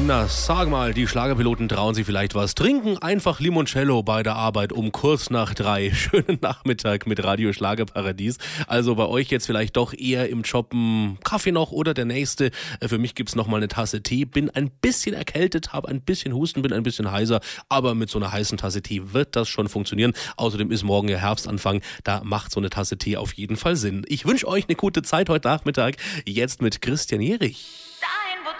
Na, sag mal, die Schlagerpiloten trauen sich vielleicht was. Trinken einfach Limoncello bei der Arbeit um kurz nach 3. Schönen Nachmittag mit Radio Schlagerparadies. Also bei euch jetzt vielleicht doch eher im Job ein Kaffee noch oder der nächste. Für mich gibt's noch mal eine Tasse Tee. Bin ein bisschen erkältet, habe ein bisschen Husten, bin ein bisschen heiser. Aber mit so einer heißen Tasse Tee wird das schon funktionieren. Außerdem ist morgen ja Herbstanfang. Da macht so eine Tasse Tee auf jeden Fall Sinn. Ich wünsche euch eine gute Zeit heute Nachmittag. Jetzt mit Christian Jerich.